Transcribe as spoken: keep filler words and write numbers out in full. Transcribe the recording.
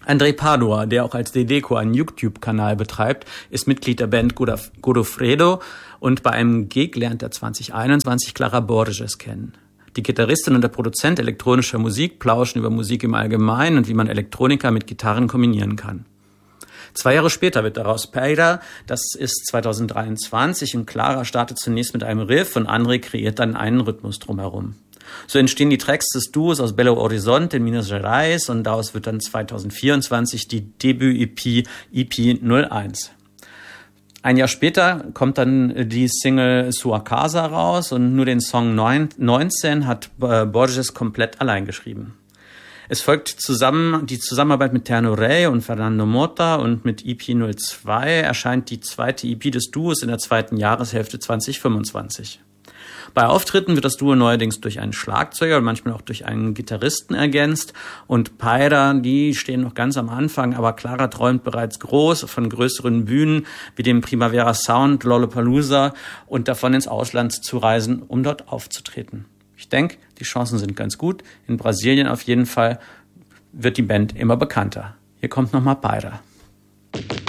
André Padua, der auch als Dedeco einen YouTube-Kanal betreibt, ist Mitglied der Band Godofredo und bei einem Gig lernt er zwanzig einundzwanzig Clara Borges kennen. Die Gitarristin und der Produzent elektronischer Musik plauschen über Musik im Allgemeinen und wie man Elektronika mit Gitarren kombinieren kann. Zwei Jahre später wird daraus Peira, das ist zweitausenddreiundzwanzig und Clara startet zunächst mit einem Riff und André kreiert dann einen Rhythmus drumherum. So entstehen die Tracks des Duos aus Belo Horizonte in Minas Gerais und daraus wird dann zweitausendvierundzwanzig die Debüt-E P E P null eins. Ein Jahr später kommt dann die Single Sua Casa raus und nur den Song neunzehn hat Borges komplett allein geschrieben. Es folgt zusammen die Zusammenarbeit mit Terno Rey und Fernando Mota und mit E P null zwei erscheint die zweite E P des Duos in der zweiten Jahreshälfte zweitausendfünfundzwanzig. Bei Auftritten wird das Duo neuerdings durch einen Schlagzeuger und manchmal auch durch einen Gitarristen ergänzt. Und Peira, die stehen noch ganz am Anfang, aber Clara träumt bereits groß von größeren Bühnen wie dem Primavera Sound, Lollapalooza und davon ins Ausland zu reisen, um dort aufzutreten. Ich denke, die Chancen sind ganz gut. In Brasilien auf jeden Fall wird die Band immer bekannter. Hier kommt nochmal Peira.